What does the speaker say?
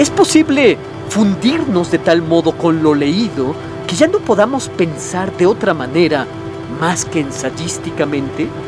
¿Es posible fundirnos de tal modo con lo leído que ya no podamos pensar de otra manera más que ensayísticamente?